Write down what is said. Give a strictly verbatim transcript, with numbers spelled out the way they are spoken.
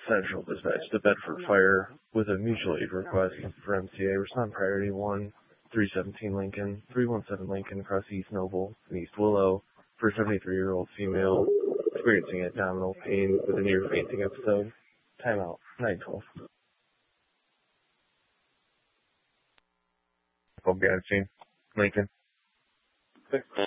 Central Dispatch to Bedford Fire with a mutual aid request for M C A. Respond priority one, three seventeen Lincoln, three one seven Lincoln across East Noble and East Willow for a seventy-three-year-old female experiencing abdominal pain with a near fainting episode. Timeout, nine twelve. Bob Gadsden, Lincoln. Six.